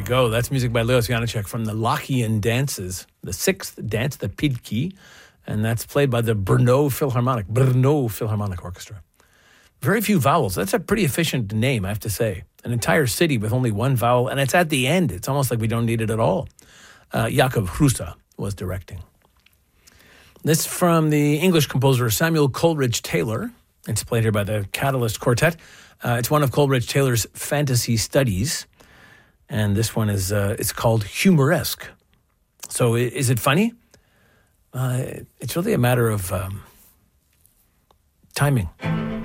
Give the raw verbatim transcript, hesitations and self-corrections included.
go. That's music by Leos Janáček from the Lachian Dances, the sixth dance, the Pidki, and that's played by the Brno Philharmonic, Brno Philharmonic Orchestra. Very few vowels. That's a pretty efficient name, I have to say. An entire city with only one vowel, and it's at the end. It's almost like we don't need it at all. Uh, Jakub Hrusa was directing. This from the English composer Samuel Coleridge Taylor. It's played here by the Catalyst Quartet. Uh, it's one of Coleridge Taylor's fantasy studies. And this one is uh, it's called Humoresque. So is it funny? Uh, it's really a matter of um, timing.